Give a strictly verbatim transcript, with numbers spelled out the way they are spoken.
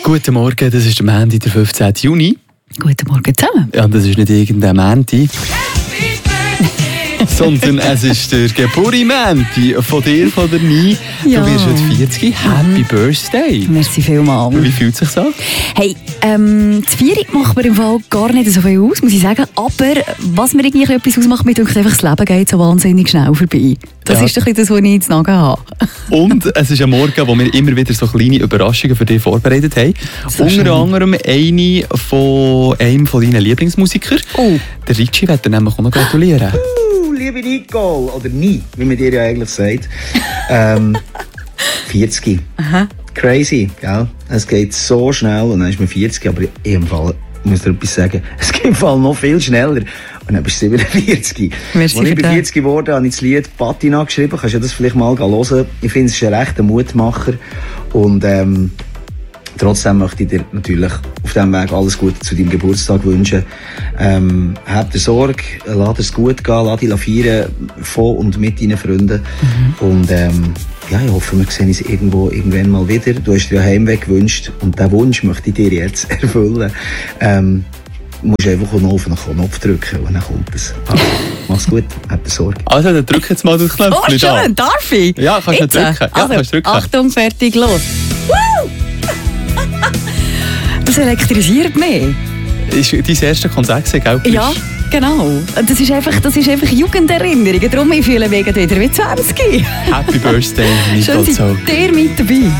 Guten Morgen, das ist der Montag, der fünfzehnten Juni. Guten Morgen zusammen. Ja, das ist nicht irgendein Montag, sondern es ist der Geburtstag von dir, von der Ni. Ja. Du wirst heute vierzig. Happy Birthday. Merci vielmals. Wie fühlt es sich an? Hey, ähm, das Vieri macht mir im Fall gar nicht so viel aus, muss ich sagen. Aber was mir irgendwie etwas ausmacht, mir denkt einfach, das Leben geht so wahnsinnig schnell vorbei. Das Ja. ist doch das, was ich jetzt noch habe. Und es ist ein Morgen, wo wir immer wieder so kleine Überraschungen für dich vorbereitet haben. So Unter schön. anderem eine von einem von deinen Lieblingsmusikern. Oh. Der Richie wird dir nämlich auch noch gratulieren. Uh, liebe Nicole, oder nie, wie man dir ja eigentlich sagt. ähm, vierzig. Aha. Crazy, gell? Es geht so schnell und dann ist man vierzig, aber ich im Fall, ich muss dir etwas sagen, es geht im Fall noch viel schneller. Und dann bist du siebenundvierzig. Merci Als ich für bei das. vierzig geworden habe ich das Lied Patina geschrieben. Kannst du das vielleicht mal hören? Ich finde, es ist ein rechter Mutmacher. Und ähm, trotzdem möchte ich dir natürlich auf diesem Weg alles Gute zu deinem Geburtstag wünschen. Ähm, hab dir Sorge, lass es gut gehen, lass dich feiern von und mit deinen Freunden. Mhm. Und ähm, ja, ich hoffe, wir sehen uns irgendwo irgendwann mal wieder. Du hast dir ja Heimweg gewünscht und diesen Wunsch möchte ich dir jetzt erfüllen. Ähm, du musst einfach noch auf den Knopf drücken und dann kommt es. Also, mach's gut, hab dir Sorge. Also, dann drück jetzt mal das Oh, Knöpfchen da. schön, darf ich? Ja, kannst du Jetzt, drücken. Ja, also, kannst drücken. Achtung, fertig, los. Woo! Das elektrisiert mich. Ist dein erstes Konzert gewesen, gell? Ja, genau. Das ist einfach, das ist einfach Jugenderinnerung. Darum ich fühle mich wieder wie zwanzig. Happy Birthday, Schön, Nicole seid Zog. ihr mit dabei.